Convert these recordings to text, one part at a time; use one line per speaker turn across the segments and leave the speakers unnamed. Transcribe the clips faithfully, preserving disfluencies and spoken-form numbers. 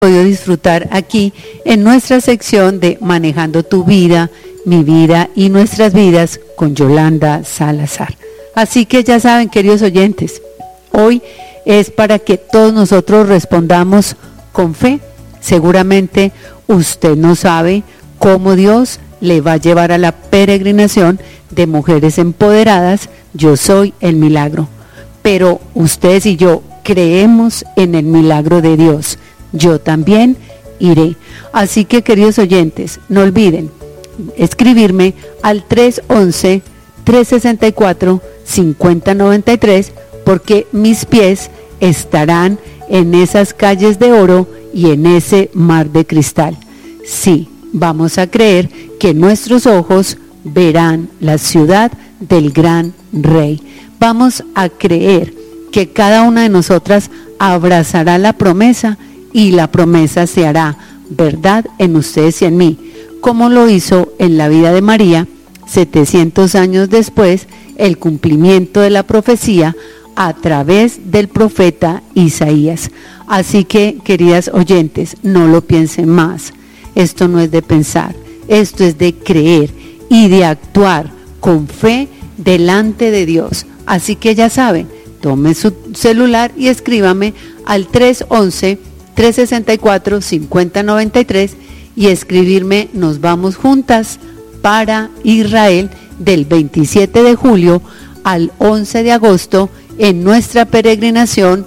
podido disfrutar aquí en nuestra sección de Manejando tu vida, mi vida y nuestras vidas con Yolanda Salazar. Así que ya saben, queridos oyentes, hoy es para que todos nosotros respondamos con fe. Seguramente usted no sabe cómo Dios le va a llevar a la peregrinación de mujeres empoderadas. Yo soy el milagro, pero ustedes y yo creemos en el milagro de Dios. Yo también iré. Así que, queridos oyentes, no olviden escribirme al tres once, tres sesenta y cuatro, cincuenta noventa y tres, porque mis pies estarán en esas calles de oro y en ese mar de cristal. Sí, vamos a creer que nuestros ojos verán la ciudad del gran rey. Vamos a creer que cada una de nosotras abrazará la promesa y la promesa se hará verdad en ustedes y en mí, como lo hizo en la vida de María, setecientos años después, el cumplimiento de la profecía a través del profeta Isaías. Así que, queridas oyentes, no lo piensen más. Esto no es de pensar, esto es de creer y de actuar con fe delante de Dios. Así que ya saben, tomen su celular y escríbame al tres once, tres sesenta y cuatro, cincuenta noventa y tres y escribirme Nos vamos juntas para Israel del veintisiete de julio al once de agosto en nuestra peregrinación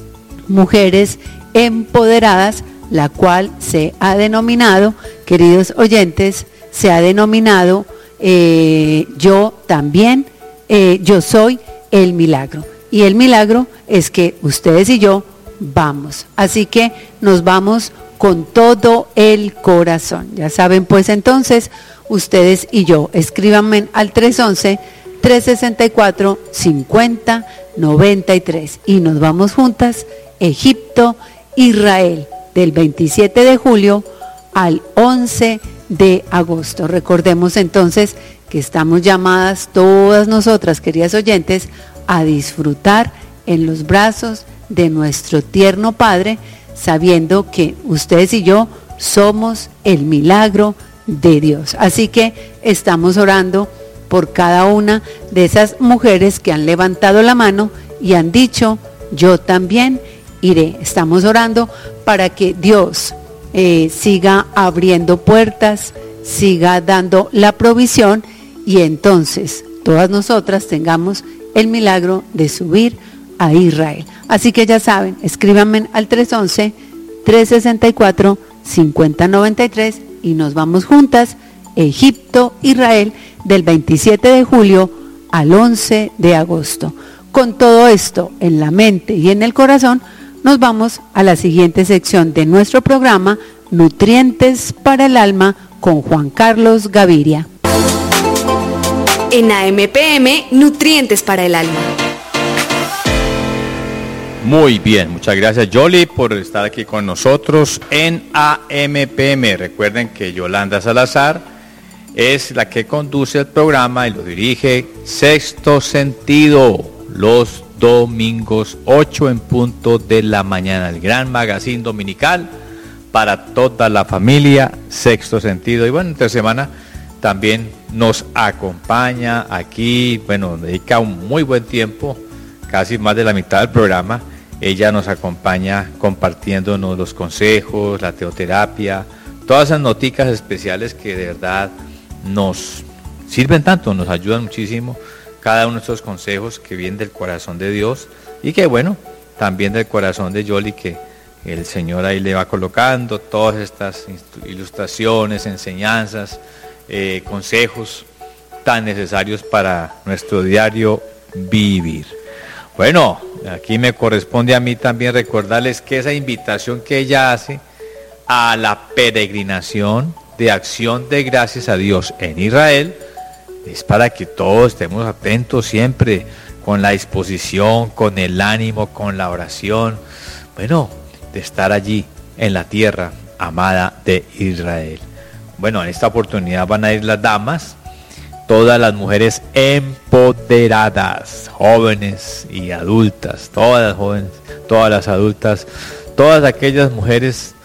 Mujeres Empoderadas, la cual se ha denominado, queridos oyentes, se ha denominado eh, Yo también, eh, yo soy el milagro. Y el milagro es que ustedes y yo vamos. Así que nos vamos con todo el corazón. Ya saben, pues entonces, ustedes y yo, escríbanme al tres once, tres sesenta y cuatro, cincuenta noventa y tres y nos vamos juntas, Egipto, Israel, del veintisiete de julio al once de agosto. Recordemos entonces que estamos llamadas todas nosotras, queridas oyentes, a disfrutar en los brazos de nuestro tierno Padre, sabiendo que ustedes y yo somos el milagro de Dios. Así que estamos orando por cada una de esas mujeres que han levantado la mano y han dicho, yo también iré. Estamos orando para que Dios eh, siga abriendo puertas, siga dando la provisión y entonces todas nosotras tengamos el milagro de subir a Israel. Así que ya saben, escríbanme al tres once, tres sesenta y cuatro, cincuenta noventa y tres y nos vamos juntas, Egipto, Israel, del veintisiete de julio al once de agosto. Con todo esto en la mente y en el corazón, nos vamos a la siguiente sección de nuestro programa, Nutrientes para el Alma, con Juan Carlos Gaviria.
En A M P M, Nutrientes para el Alma.
Muy bien, muchas gracias Yoli por estar aquí con nosotros en A M P M. Recuerden que Yolanda Salazar es la que conduce el programa y lo dirige Sexto Sentido los domingos, ocho en punto de la mañana, el gran magazine dominical para toda la familia, Sexto Sentido. Y bueno, entre semana también nos acompaña aquí, bueno, dedica un muy buen tiempo, casi más de la mitad del programa. Ella nos acompaña compartiéndonos los consejos, la teoterapia, todas esas noticas especiales que de verdad nos sirven tanto, nos ayudan muchísimo. Cada uno de estos consejos que vienen del corazón de Dios y que bueno, también del corazón de Yoli, que el Señor ahí le va colocando todas estas ilustraciones, enseñanzas, eh, consejos tan necesarios para nuestro diario vivir. Bueno, aquí me corresponde a mí también recordarles que esa invitación que ella hace a la peregrinación de acción de gracias a Dios en Israel es para que todos estemos atentos siempre, con la disposición, con el ánimo, con la oración, bueno, de estar allí en la tierra amada de Israel. Bueno, en esta oportunidad van a ir las damas, todas las mujeres empoderadas, jóvenes y adultas, todas las jóvenes, todas las adultas, todas aquellas mujeres